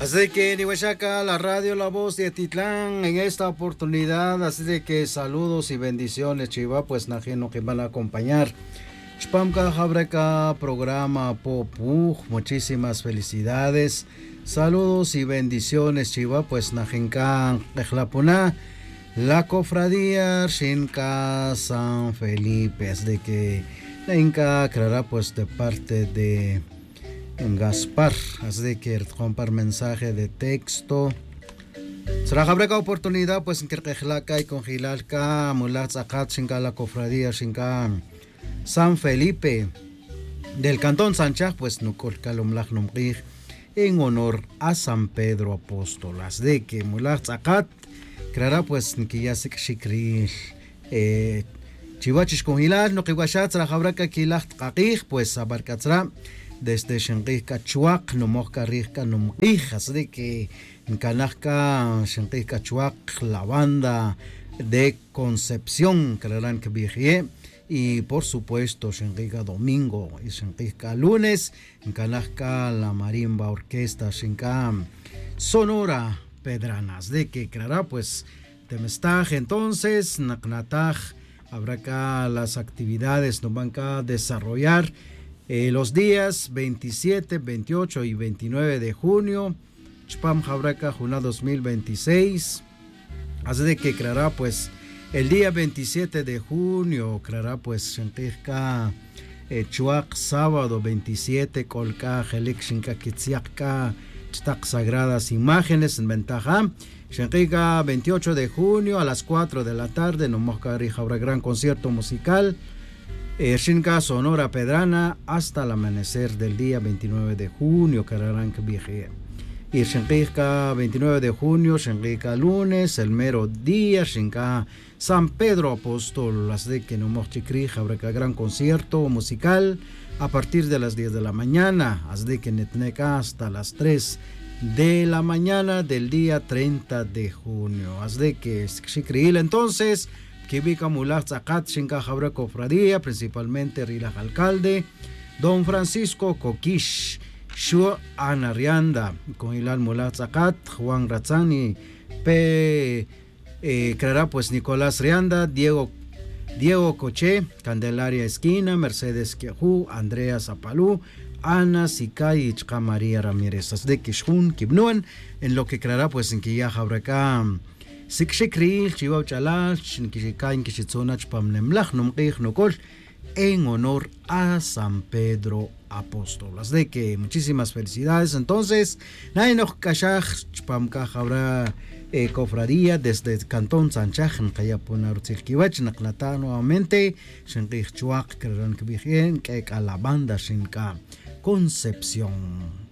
Así que Nihuachaca, la radio La Voz de Atitlán, en esta oportunidad, así de que saludos y bendiciones, Chiva, pues Najeno que van a acompañar. Spamka Jabreka, programa Popuj, muchísimas felicidades. Saludos y bendiciones, Chiva, pues Najenka Ejlapuna, la cofradía Shinka San Felipe, así de que la Inca creará pues de parte de Gaspar, así de que compar mensaje de texto. Será Jabreka oportunidad pues en Kirkejlaka y con Gilalka, Mulat Zakat, Shinka la cofradía Shinka San Felipe del Cantón Sanchaj, pues Nukol Kalumlach Numrij, en honor a San Pedro Apóstol. Así de que Mulat Zakat creará pues que ya se shikri Chivachish con Hilal, no que Guachat, Será Jabreka Kilach Kakij, pues abarcatzra desde Shenqih Cachuac, no mosca rica, no mija, así de que en Canasca, Shenqih Cachuac, la banda de Concepción, creerán que viajé, y por supuesto Shenqih domingo y Shenqih lunes, en Canasca, la marimba orquesta, Shenqih Sonora Pedranas, de que creerá pues Temestaj, entonces, Naknataj, habrá acá las actividades, nos van a desarrollar. Los días 27, 28 y 29 de junio, Chpam Jabraka Juna 2026. Así de que creará pues el día 27 de junio, creará pues Shentejka Chuak, sábado 27, Kolka, Jelik, Shinka, Kitsiaka, Chtak Sagradas Imágenes en ventaja. Shentejka 28 de junio a las 4 de la tarde, Nomoscari habrá gran concierto musical. Shinka Sonora Pedrana hasta el amanecer del día 29 de junio, Kararank Vije. Y Shinka 29 de junio, Shinka lunes, el mero día, Shinka San Pedro Apóstol, las de que no mochikri, habrá gran concierto musical a partir de las 10 de la mañana, as de que netneka hasta las 3 de la mañana del día 30 de junio. As de que Shikriil entonces. Kibika Mulat Zakat, Shinka Jabra Cofradía, principalmente Rilaj Alcalde, Don Francisco Coquish, Shua Anarianda, con Hilal Mulat Zakat, Juan Razzani, creará pues Nicolás Rianda, Diego Coche, Candelaria Esquina, Mercedes Quejú, Andrea Zapalú, Ana Sikay y Chka María Ramírez, de Kishun, Kibnuen, en lo que creará pues en Kiyah Jabraka. Sikshikri, Chiva Chalach, Nkishikain Kishitsonach Pamnemlach, Numkij Nokol, en honor a San Pedro Apóstol. Así de que muchísimas felicidades. Entonces, Nainok Kashach, Chpamka habrá cofradía desde Cantón Sanchaj, en Kayapunar Tzilkiwach, Naknata nuevamente, Shenkij Chuak, Keran Kibijien, Kek a la banda Shinka Concepción.